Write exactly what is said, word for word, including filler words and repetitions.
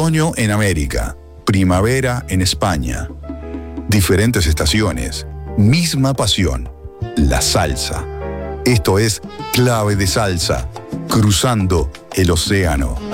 Otoño en América, primavera en España. Diferentes estaciones, misma pasión, la salsa. Esto es Clave de Salsa, cruzando el océano.